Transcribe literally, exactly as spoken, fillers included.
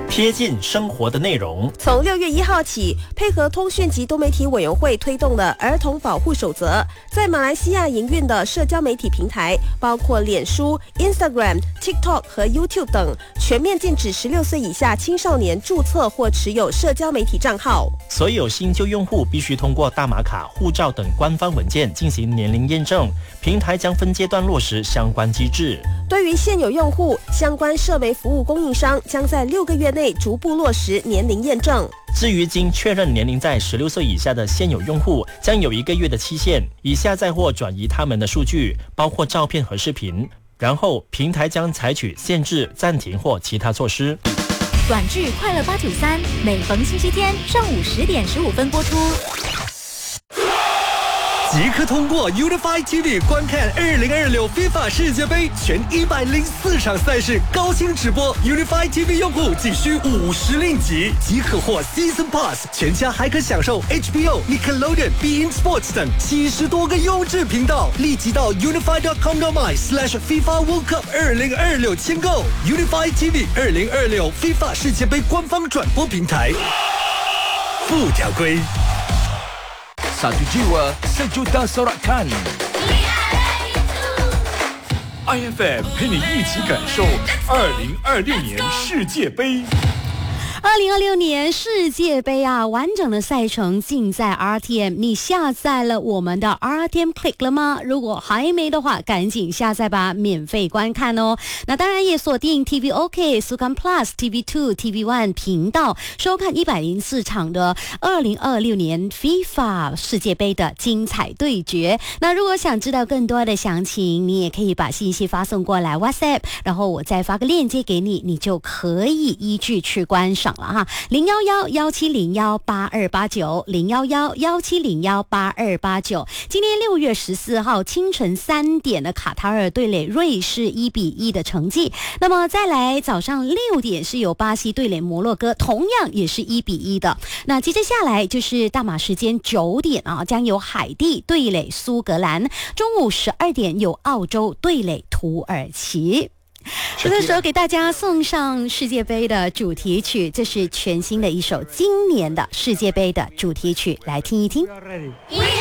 贴近生活的内容。 从六月一号起，配合通讯及多媒体委员会推动的儿童保护守则，在马来西亚营运的社交媒体平台，包括脸书、Instagram、TikTok 和 YouTube 等，全面禁止十六岁以下青少年注册或持有社交媒体账号。 所有新旧用户必须通过大马卡、护照等官方文件进行年龄验证，平台将分阶段落实相关机制。 对于现有用户，相关社媒服务供应商将在六个月内逐步落实年龄验证。 至于经确认年龄在十六岁以下的现有用户，将有一个月的期限，以下载或转移他们的数据，包括照片和视频。然后，平台将采取限制、暂停或其他措施。 短剧《快乐八九三》每逢星期天上午十点十五分播出。 即刻通过 Unify T V 观看二零二六 FIFA 世界杯全一百零四场赛事高清直播。Unify T V 用户仅需五十令吉即可获 Season Pass， 全家还可享受 H B O、Nickelodeon、Bein Sports 等七十多个优质频道。立即到 unify dot com dot my slash FIFA World Cup 二零二六签购 Unify T V 二零二六 FIFA 世界杯官方转播平台。附条规。 Satu jiwa, sejuta sorakan. I F M 陪你一起感受二零二六年世界杯。 二零二六年世界杯啊，完整的赛程尽在 R T M。你下载了我们的 R T M Click 了吗？如果还没的话，赶紧下载吧，免费观看哦。那当然也锁定 T V OK、Sukan Plus、T V 二、T V 一 频道，收看一百零四场的二零二六年 FIFA 世界杯的精彩对决。那如果想知道更多的详情，你也可以把信息发送过来 WhatsApp， 然后我再发个链接给你，你就可以依据去观赏了哈，零幺幺幺七零幺八二八九，零幺幺幺七零幺八二八九。今天六月十四号清晨三点的卡塔尔对垒瑞士一比一的成绩。那么再来早上六点是有巴西对垒摩洛哥，同样也是一比一的。那接着下来就是大马时间九点啊，将有海地对垒苏格兰。中午十二点有澳洲对垒土耳其。这个时候给大家送上世界杯的主题曲，这是全新的一首今年的世界杯的主题曲，来听一听。